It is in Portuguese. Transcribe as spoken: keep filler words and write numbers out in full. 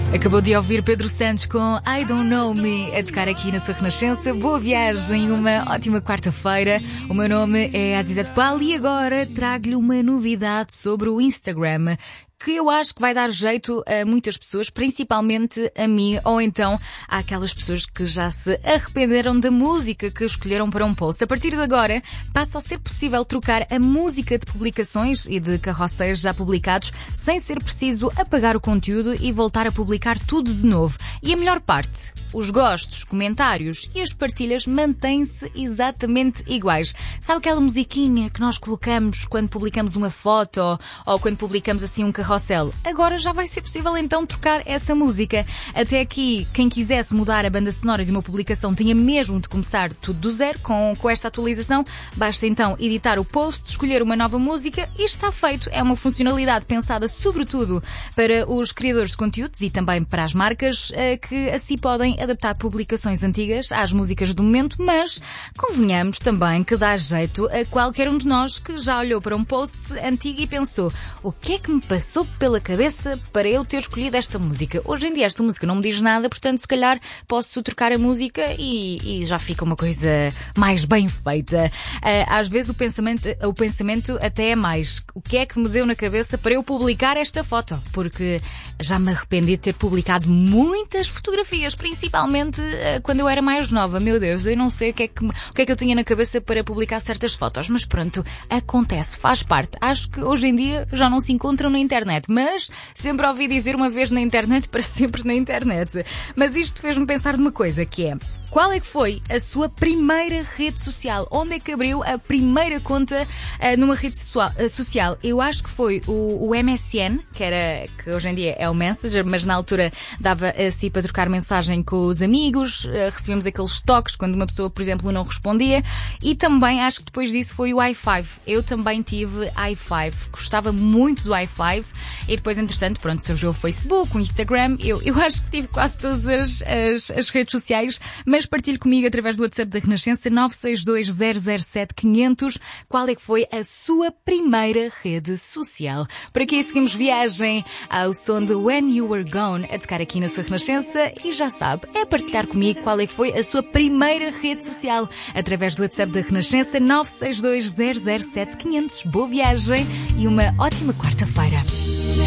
Acabou de ouvir Pedro Santos com I Don't Know Me a tocar aqui na sua Renascença. Boa viagem, uma ótima quarta-feira. O meu nome é Azizete Pal e agora trago-lhe uma novidade sobre o Instagram, que eu acho que vai dar jeito a muitas pessoas, principalmente a mim, ou então àquelas pessoas que já se arrependeram da música que escolheram para um post. A partir de agora, passa a ser possível trocar a música de publicações e de carrosséis já publicados, sem ser preciso apagar o conteúdo e voltar a publicar tudo de novo. E a melhor parte, os gostos, comentários e as partilhas mantêm-se exatamente iguais. Sabe aquela musiquinha que nós colocamos quando publicamos uma foto ou, ou quando publicamos assim um carrossel? Agora já vai ser possível então trocar essa música. Até aqui, quem quisesse mudar a banda sonora de uma publicação tinha mesmo de começar tudo do zero. Com, com esta atualização, basta então editar o post, escolher uma nova música e está feito. É uma funcionalidade pensada sobretudo para os criadores de conteúdos e também para as marcas, que assim podem adaptar publicações antigas às músicas do momento, mas convenhamos também que dá jeito a qualquer um de nós que já olhou para um post antigo e pensou: o que é que me passou pela cabeça para eu ter escolhido esta música? Hoje em dia esta música não me diz nada, portanto se calhar posso trocar a música e, e já fica uma coisa mais bem feita. Às vezes o pensamento, o pensamento até é mais: o que é que me deu na cabeça para eu publicar esta foto? Porque já me arrependi de ter publicado muitas fotografias, principalmente quando eu era mais nova. Meu Deus, eu não sei o que é que, o que é que eu tinha na cabeça para publicar certas fotos, mas pronto, acontece, faz parte. Acho que hoje em dia já não se encontram na internet, mas sempre ouvi dizer uma vez na internet, para sempre na internet. Mas isto fez-me pensar numa coisa, que é: qual é que foi a sua primeira rede social? Onde é que abriu a primeira conta uh, numa rede so- social? Eu acho que foi o, o M S N, que, era, que hoje em dia é o Messenger, mas na altura dava assim para trocar mensagem com os amigos, uh, recebíamos aqueles toques quando uma pessoa, por exemplo, não respondia. E também acho que depois disso foi o i cinco. Eu também tive i cinco, gostava muito do i cinco e depois, entretanto, pronto, surgiu o Facebook, o Instagram. Eu, eu acho que tive quase todas as, as, as redes sociais, mas Mas partilhe comigo através do WhatsApp da Renascença nove seis dois zero zero sete quinhentos qual é que foi a sua primeira rede social. Por aqui seguimos viagem ao som de When You Were Gone a tocar aqui na sua Renascença e já sabe, é partilhar comigo qual é que foi a sua primeira rede social através do WhatsApp da Renascença nove seis dois zero zero sete quinhentos. Boa viagem e uma ótima quarta-feira.